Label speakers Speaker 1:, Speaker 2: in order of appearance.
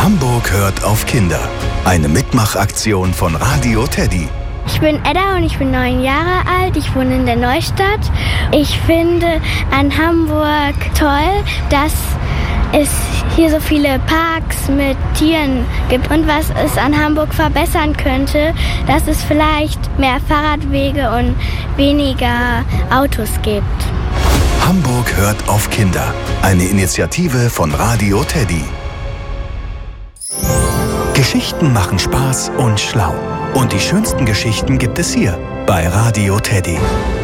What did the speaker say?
Speaker 1: Hamburg hört auf Kinder. Eine Mitmachaktion von Radio Teddy.
Speaker 2: Ich bin Edda und ich bin 9 Jahre alt. Ich wohne in der Neustadt. Ich finde an Hamburg toll, dass es hier so viele Parks mit Tieren gibt. Und was es an Hamburg verbessern könnte, dass es vielleicht mehr Fahrradwege und weniger Autos gibt.
Speaker 1: Hamburg hört auf Kinder. Eine Initiative von Radio Teddy. Geschichten machen Spaß und schlau. Und die schönsten Geschichten gibt es hier bei Radio Teddy.